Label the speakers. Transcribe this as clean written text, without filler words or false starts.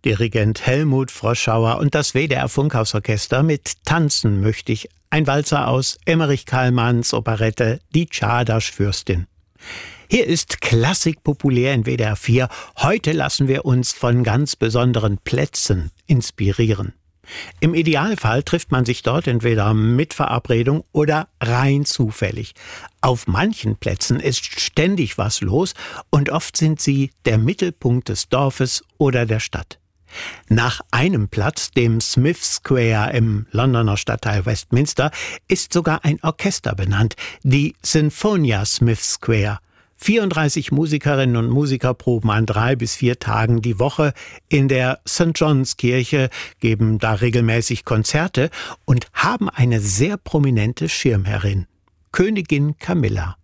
Speaker 1: Dirigent Helmut Froschauer und das WDR Funkhausorchester mit Tanzen möchte ich. Ein Walzer aus Emmerich Kallmanns Operette Die Czardas-Fürstin. Hier ist Klassik populär in WDR 4. Heute lassen wir uns von ganz besonderen Plätzen inspirieren. Im Idealfall trifft man sich dort entweder mit Verabredung oder rein zufällig. Auf manchen Plätzen ist ständig was los und oft sind sie der Mittelpunkt des Dorfes oder der Stadt. Nach einem Platz, dem Smith Square im Londoner Stadtteil Westminster, ist sogar ein Orchester benannt, die Sinfonia Smith Square. 34 Musikerinnen und Musiker proben an 3 bis 4 Tagen die Woche in der St. John's Kirche, geben da regelmäßig Konzerte und haben eine sehr prominente Schirmherrin, Königin Camilla.